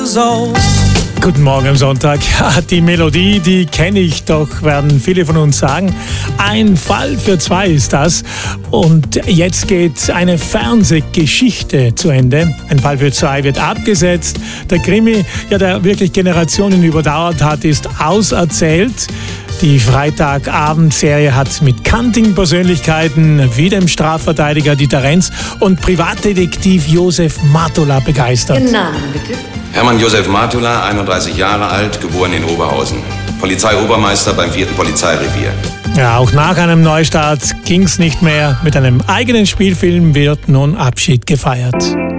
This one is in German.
years old. Guten Morgen am Sonntag. Ja, die Melodie, die kenne ich doch, werden viele von uns sagen. Ein Fall für zwei ist das. Und jetzt geht eine Fernsehgeschichte zu Ende. Ein Fall für zwei wird abgesetzt. Der Krimi, ja, der wirklich Generationen überdauert hat, ist auserzählt. Die Freitagabendserie hat mit kantigen Persönlichkeiten wie dem Strafverteidiger Dieter Renz und Privatdetektiv Josef Matula begeistert. Ihren Namen bitte. Hermann Josef Matula, 31 Jahre alt, geboren in Oberhausen. Polizeiobermeister beim 4. Polizeirevier. Ja, auch nach einem Neustart ging's nicht mehr. Mit einem eigenen Spielfilm wird nun Abschied gefeiert.